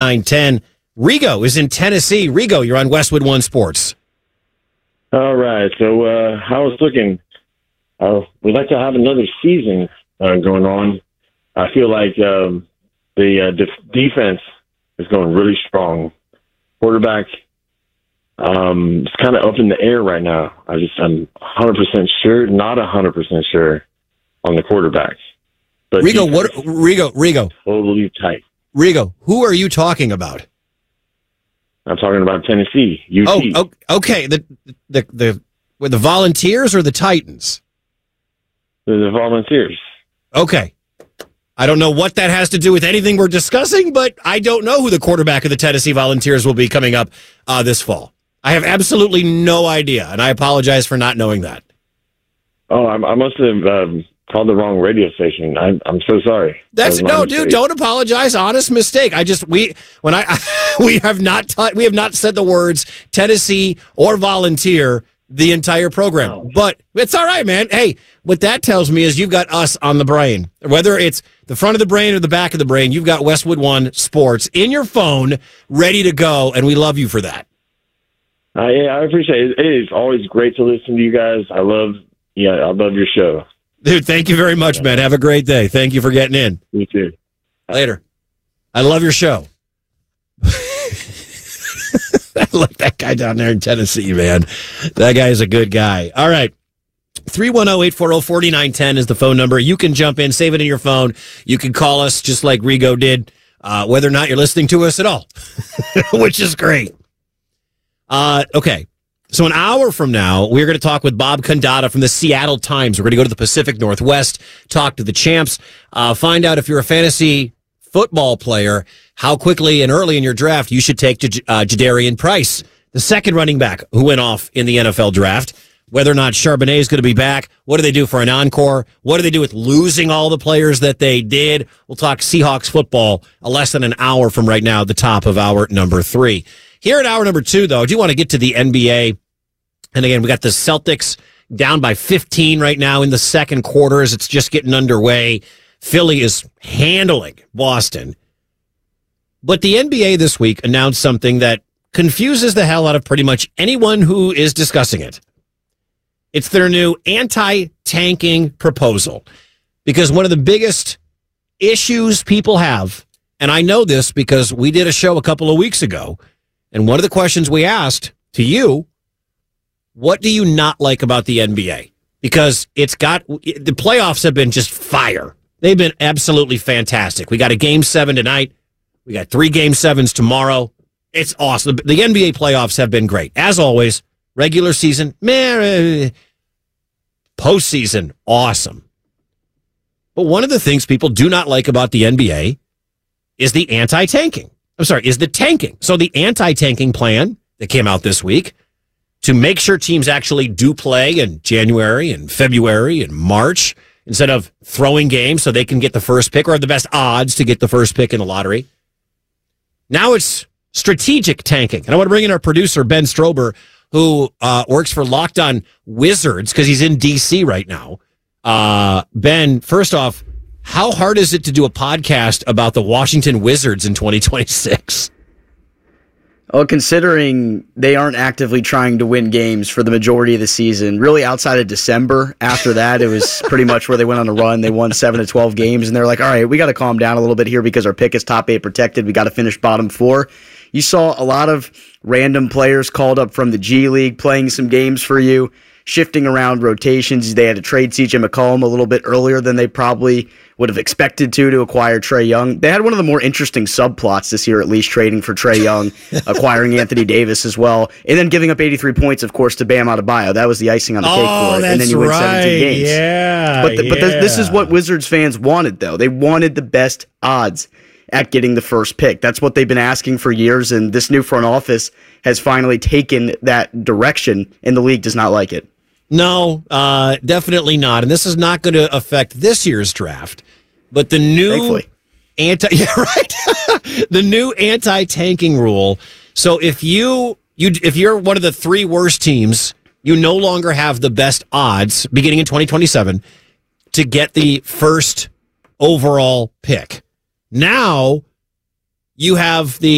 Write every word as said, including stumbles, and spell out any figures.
nine ten. Rigo is in Tennessee. Rigo, you're on Westwood One Sports. All right. So uh, how it's looking? Uh, we'd like to have another season uh, going on. I feel like um, the uh, def- defense is going really strong. Quarterback, um, it's kind of up in the air right now. I just I'm one hundred percent sure, not one hundred percent sure on the quarterback. But Rigo, what? Rigo, Rigo, totally tight. Rigo, who are you talking about? I'm talking about Tennessee. U T. Oh, okay. The the the with the Volunteers or the Titans? The, the Volunteers. Okay. I don't know what that has to do with anything we're discussing, but I don't know who the quarterback of the Tennessee Volunteers will be coming up uh, this fall. I have absolutely no idea, and I apologize for not knowing that. Oh, I, I must have um, called the wrong radio station. I'm I'm so sorry. That's that no, mistake. dude. Don't apologize. Honest mistake. I just we when I we have not ta- we have not said the words Tennessee or Volunteer the entire program, oh. but it's all right, man. Hey, what that tells me is you've got us on the brain, whether it's the front of the brain or the back of the brain. You've got Westwood One Sports in your phone, ready to go, and we love you for that. Uh, yeah, I appreciate it. It is always great to listen to you guys. I love, yeah, I love your show, dude. Thank you very much, man. Have a great day. Thank you for getting in. You too. Later. I love your show. I love that guy down there in Tennessee, man. That guy is a good guy. All right. three one zero, eight four zero, four nine one zero is the phone number. You can jump in, save it in your phone. You can call us just like Rigo did, uh, whether or not you're listening to us at all, which is great. Uh, okay. So an hour from now, we're going to talk with Bob Condotta from the Seattle Times. We're going to go to the Pacific Northwest, talk to the champs, uh, find out if you're a fantasy football player, how quickly and early in your draft you should take J- uh, Jadarian Price, the second running back who went off in the N F L draft. Whether or not Charbonnet is going to be back. What do they do for an encore? What do they do with losing all the players that they did? We'll talk Seahawks football a less than an hour from right now, the top of hour number three. Here at hour number two, though, I do want to get to the N B A. And again, we got the Celtics down by fifteen right now in the second quarter as it's just getting underway. Philly is handling Boston. But the N B A this week announced something that confuses the hell out of pretty much anyone who is discussing it. It's their new anti-tanking proposal. Because one of the biggest issues people have, and I know this because we did a show a couple of weeks ago, and one of the questions we asked to you, what do you not like about the N B A? Because it's got, the playoffs have been just fire. They've been absolutely fantastic. We got a game seven tonight. We got three game sevens tomorrow. It's awesome. The N B A playoffs have been great. As always, regular season, meh. Postseason, awesome. But one of the things people do not like about the N B A is the anti-tanking. I'm sorry, is the tanking. So the anti-tanking plan that came out this week to make sure teams actually do play in January and February and March instead of throwing games so they can get the first pick or have the best odds to get the first pick in the lottery. Now it's strategic tanking. And I want to bring in our producer, Ben Strober, who uh, works for Locked On Wizards because he's in D C right now. Uh, Ben, first off, how hard is it to do a podcast about the Washington Wizards in twenty twenty-six? Well, considering they aren't actively trying to win games for the majority of the season, really outside of December, after that, it was pretty much where they went on a run. They won seven to twelve games, and they're like, all right, we got to calm down a little bit here because our pick is top eight protected. We got to finish bottom four. You saw a lot of random players called up from the G League playing some games for you, shifting around rotations. They had to trade C J McCollum a little bit earlier than they probably would have expected to to acquire Trae Young. They had one of the more interesting subplots this year, at least, trading for Trae Young, acquiring Anthony Davis as well, and then giving up eighty-three points, of course, to Bam Adebayo. That was the icing on the cake oh, for it. That's and then you win right. seventeen games. Yeah, but the, yeah. but this, this is what Wizards fans wanted, though. They wanted the best odds at getting the first pick. That's what they've been asking for years, and this new front office has finally taken that direction, and the league does not like it. No, uh, definitely not. And this is not going to affect this year's draft. But the new Thankfully. anti, yeah, right. The new anti-tanking rule. So if you you if you're one of the three worst teams, you no longer have the best odds beginning in twenty twenty-seven to get the first overall pick. Now you have the